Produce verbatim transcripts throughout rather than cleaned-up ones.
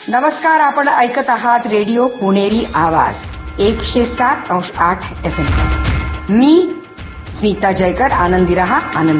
नमस्कार, आपण ऐकत आहात रेडिओ पुणेरी आवाज एकशे सात अंश आठ एफ एम. मी स्मिता जयकर. आनंदी रहा, आनंद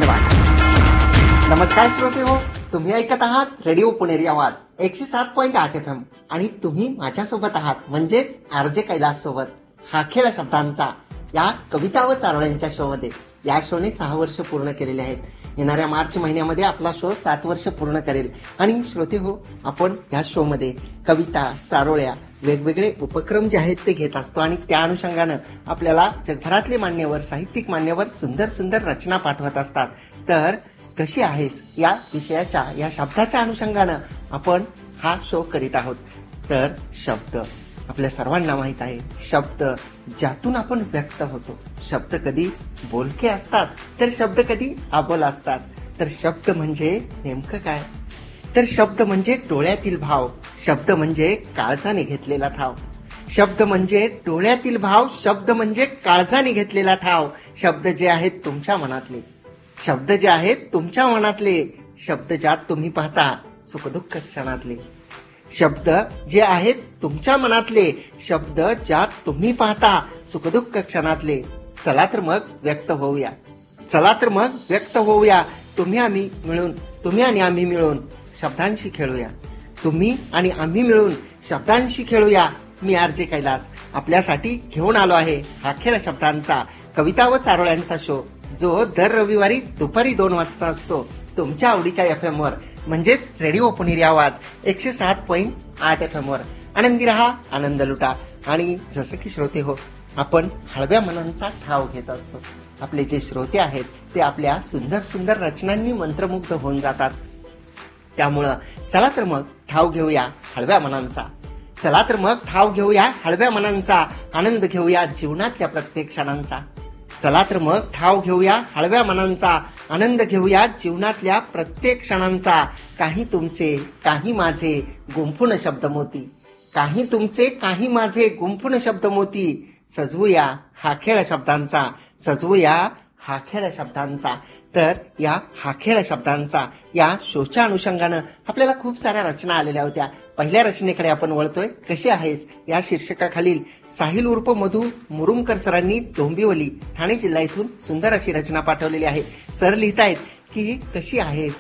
वाटा. नमस्कार श्रोते हो, तुम्ही ऐकत आहात रेडिओ पुणेरी आवाज एकशे सात पॉईंट आठ एफ एम आणि तुम्ही माझ्यासोबत आहात म्हणजेच आरजे कैलास सोबत. हा खेळ शब्दांचा या कविता व चारोळ्यांच्या शो मध्ये या शोने सहा वर्ष पूर्ण केलेले आहेत. येणाऱ्या मार्च महिन्यामध्ये आपला शो सात वर्ष पूर्ण करेल. आणि श्रोते हो, आपण या शो मध्ये कविता, चारोळ्या, वेगवेगळे उपक्रम जे आहेत ते घेत असतो आणि त्या अनुषंगानं आपल्याला जगभरातले मान्यवर, साहित्यिक मान्यवर सुंदर सुंदर रचना पाठवत असतात. तर कशी आहेस या विषयाच्या, या शब्दाच्या अनुषंगानं आपण हा शो करीत आहोत. तर शब्द आपल्या सर्वांना माहित आहे, शब्द ज्यातून आपण व्यक्त होतो. शब्द कधी बोलके असतात तर शब्द कधी अबोल असतात. तर शब्द म्हणजे नेमकं काय? तर शब्द म्हणजे डोळ्यातील भाव. शब्द म्हणजे काळजाने घेतलेला ठाव. शब्द म्हणजे डोळ्यातील भाव. शब्द म्हणजे काळजाने घेतलेला ठाव. शब्द जे आहेत तुमच्या मनातले. शब्द जे आहेत तुमच्या मनातले. शब्द ज्यात तुम्ही पाहता सुखदुःख क्षणातले. शब्द जे आहेत तुमच्या मनातले. शब्द ज्यात तुम्ही पाहता सुखदुःख क्षणातले. चला तर मग व्यक्त होऊया. चला तर मग व्यक्त होऊया. तुम्ही आम्ही मिळून, तुम्ही आणि आम्ही मिळून शब्दांशी खेळूया. तुम्ही आणि आम्ही मिळून शब्दांशी खेळूया. मी आरजे कैलास आपल्यासाठी घेऊन आलो आहे हा खेळ शब्दांचा कविता व चारोळ्यांचा शो, जो दर रविवारी दुपारी दोन वाजता असतो तुमच्या आवडीच्या एफ एम वर, म्हणजेच रेडिओ पुणेरी आवाज एकशे सात पॉईंट आठ एफ एम वर. आनंदी रहा, आनंद लुटा. आणि जसं की श्रोते हो, आपण हळव्या मनांचा ठाव घेत असतो. आपले जे श्रोते आहेत ते आपल्या सुंदर सुंदर रचनांनी मंत्रमुग्ध होऊन जातात. त्यामुळं चला तर मग ठाव घेऊया हळव्या मनांचा. चला तर मग ठाव घेऊया हळव्या मनांचा. आनंद घेऊया जीवनातल्या प्रत्येक क्षणांचा. चला तर मग ठाव घेऊया हळव्या मनांचा. आनंद घेऊया जीवनातल्या प्रत्येक क्षणांचा. काही तुमचे, काही माझे गुंफून शब्द मोती. काही तुमचे, काही माझे गुंफून शब्द मोती. सजवूया हा खेळ शब्दांचा. सजवूया हा खेळ शब्दांचा. तर या हा खेळ शब्दांचा या शोच्या अनुषंगानं आपल्याला खूप साऱ्या रचना आलेल्या होत्या. पहिल्या रचनेकडे आपण वळतोय. कशी आहेस या शीर्षकाखालील साहिल उर्फ मधू मुरुमकर सरांनी डोंबिवली, ठाणे जिल्हा इथून सुंदर अशी रचना पाठवलेली आहे. सर लिहितायत की कशी आहेस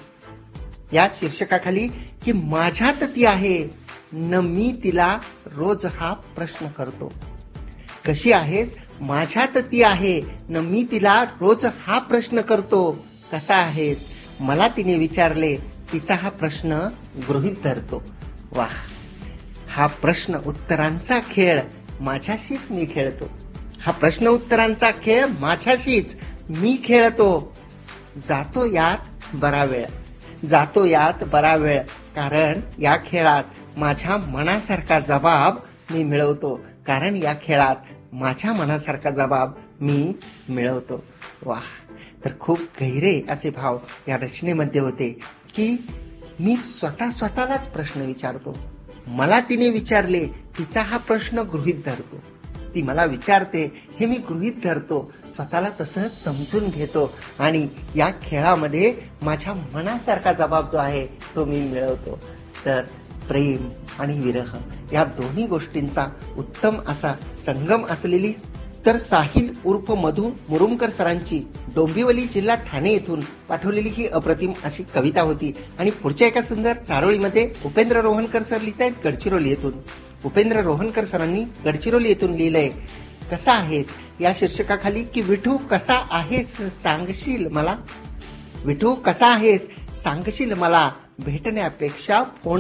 या शीर्षकाखाली की माझ्यात ती आहे न मी तिला रोज हा प्रश्न करतो. कशी आहेस माझ्यात ती आहे न मी तिला रोज हा प्रश्न करतो. कसा आहेस मला तिने विचारले, तिचा हा प्रश्न गृहीत धरतो. वाह, हा प्रश्न उत्तरांचा खेळ माझ्याशीच मी खेळतो. हा प्रश्न उत्तरांचा खेळ माझ्याशीच मी खेळतो. जातो यात बरा वेळ, जातो यात बरा वेळ, कारण या खेळात माझ्या मनासारखा जबाब मी मिळवतो. कारण या खेळात माझ्या मनासारखा जबाब मी मिळवतो. वाह, तर खूप गहिरे असे भाव या रचनेमध्ये होते की मी स्वतः स्वतःलाच प्रश्न विचारतो. मला तिने विचारले, तिचा हा प्रश्न गृहीत धरतो. ती मला विचारते हे मी गृहीत धरतो, स्वतःला तसंच समजून घेतो आणि या खेळामध्ये माझ्या मनासारखा जबाब जो आहे तो मी मिळवतो. तर प्रेम आणि विरह या दोन्ही गोष्टींचा उत्तम असा संगम असलेली तर साहिल उर्फ मधू मुरुमकर सरांची डोंबिवली जिल्हा ठाणे येथून पाठवलेली ही अप्रतिम अशी कविता होती. आणि पुढच्या एका सुंदर चारोळीमध्ये उपेंद्र रोहनकर सर लिहित आहेत गडचिरोली येथून. उपेंद्र रोहनकर सरांनी गडचिरोली येथून लिहिलंय कसा आहेस या शीर्षकाखाली की विठू कसा आहेस सांगशील मला. विठू कसा आहेस सांगशील मला, भेटण्यापेक्षा फोन